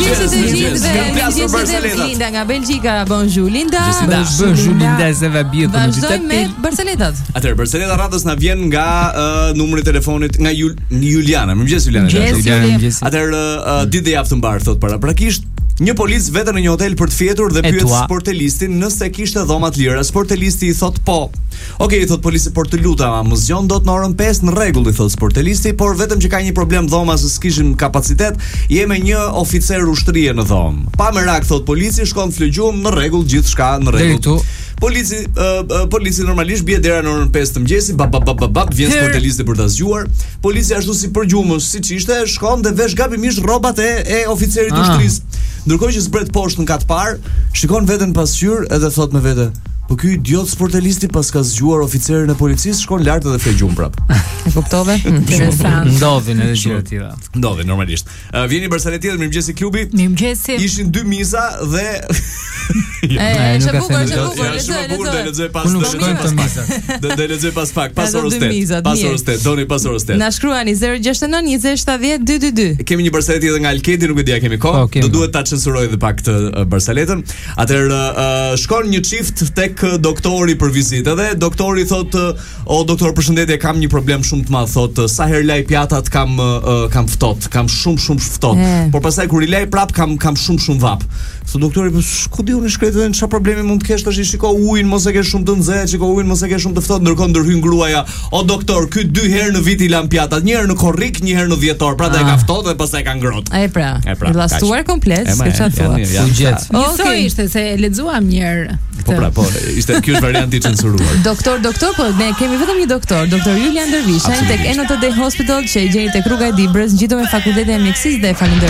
Linda nga Belgjika, bonjour Linda. Bonjour Linda, ça va bien? Vazhdojmë me Barceletat. Atëherë Barceleta radhës na vjen nga numri i telefonit nga Juliana. Mirëmëngjes Juliana. Atëherë ditë javë të mbar thot paraprakisht. Një polic vetëm në një hotel për të fjetur dhe pyet sportelistin nëse kishte dhoma të lira. Sportelisti i thot po. Okej, thot polici, por të lutem, mos zgjon dot në orën 5 në rregull, i thot sportelisti, por vetëm që ka një problem dhoma se s'kishim kapacitet, je me një oficer ushtrie në dhomë. Pa merak, thot polici, shkon flëgjum në rregull, gjithçka në rregull. Polici normalisht bie dera në orën 5 të mëngjesit, vjen sportelisti për ta zgjuar. Polici ashtu si përgjumës, siç ishte, shkon dhe vesh gabimisht rrobat e oficerit ushtrisë. Ndërkohë që zbret poshtë në kat parë, shikon veten pasqyr edhe thot me vete: po ky idiot sportelisti pas ka zgjuar oficerin e policisë, shkon lart edhe flegjum prap. E kuptove? Interesant. Ndodhin edhe gjëra të tilla. Ndodhin normalisht. Vjeni Barcelona tjetër, mirëmëngjes klubi. Mirëmëngjes. Ishin dy miza dhe Është bukur, lexoj pas. Do lexoj pas pak, pas orës 8. Pas orës 8, doni pas orës 8. Na shkruani 069 20 70 222. Kemi një Barcelet tjetër nga Alketi, nuk e di a kemi kohë. Do duhet ta censuroj edhe pak të Barceletën. Atëherë shkon një çift tek doktori për vizitë dhe doktori thotë: "O doktor, përshëndetje, kam një problem shumë të madh." Thotë: "Sa herë laj pjatat kam ftohtë, kam shumë ftohtë. Por pastaj kur i laj prap kam shumë vap." Thotë doktori: "Po ku di unë shkretë, çfarë problemi mund të kesh tash? Shiko ujin, mos e ke shumë të nxehtë, shiko ujin, mos e ke shumë të ftohtë." Ndërkohë ndërhyn gruaja: "O doktor, ky 2 herë në vit i lan pjatat, një herë në korrik, një herë në dhjetor, pra ta e ka ftohtë dhe pastaj ka ngrohtë." I llastuar komplet, s'ka çfarë thua. Okej, ishte se lexuam një herë. Po, ishte ky është varianti i censuruar. Doktor, po ne kemi vetëm një doktor Julian Dervisha tek NTD Hospital që e gjeni tek rruga e Dibrës, ngjitëm me Fakultetin e Mjekësisë dhe falenderoj